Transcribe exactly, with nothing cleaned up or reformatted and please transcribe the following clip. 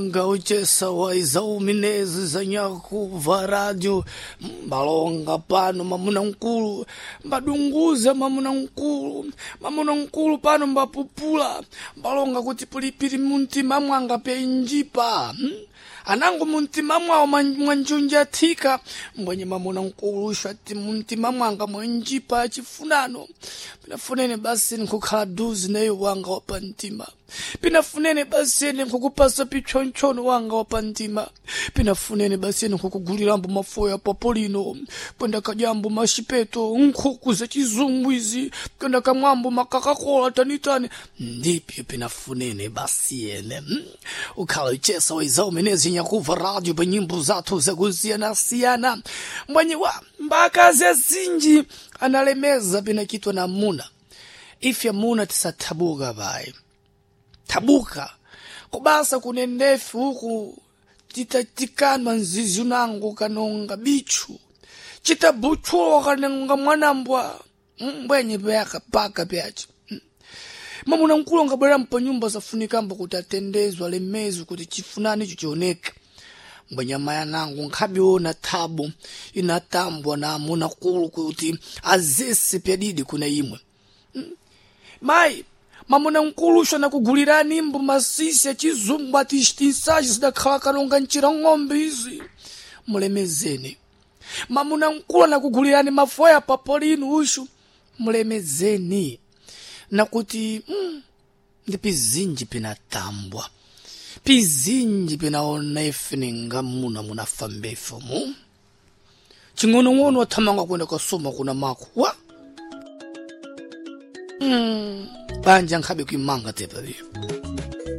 Ngauchesa waiza uminezi za nyakuva radio Mbalonga pano mamuna nkulu Mbadunguza mamuna nkulu Mamuna nkulu pano mbapupula Mbalonga kuti pulipiri muntima mwanga pe injipa hmm? Anangu muntima mwa mwanjunja tika Mwenye mamuna nkulu shati muntima mwanga mwanjipa chifunano Pinafunene basi nkukhala duzi nayo wanga wapantima Pinafunene basi nkukupasa pichonchono wanga wapantima Pinafunene basi nkukugulirambo mafoya papolino Pwenda kajambo mashipeto nkuku za chizungwizi Pwenda kamwambo makakakola tanitani Ndipyo pinafunene basi ene Ukhala uchesa waizao menezi nyakuva radio pa nyimbo zatu za kuziana siana Mwenye wa mbaka za zinji analemeza pinakitwa na muna Ifya muna tisa tabuka bai Tabuka Kubasa kunendefu huku Titatikanwa nzizi unangu kanonga bichu Chitabuchuo kanonga mwanambwa Mwenye beka paka piachi Mamuna nkulu ngabwera mpa nyumba za funikamba kutatendezwa lemezu kuti chifunani chuchioneka Mbanya maya nangu nkabiona tabu inatambwa na muna kulu kuti azese pya didi kuna imwe Mai Mamuna nkulu shana kugulirani imbu masisi ya chizungu ati ishtinsaji zida kawakanonga nchira ngombe hizi Mulemezeni Mamuna nkulu na kugulirani mafoya papolinu ushu Mulemezeni Na kuti mm, ndi pizinji pinatambwa Pizinji pinaona ifini nga muna muna fambefu mu Chingono ngono watamanga kwenda kasoma kuna makuwa Mm, banja nkabe kuimanga tepa biyo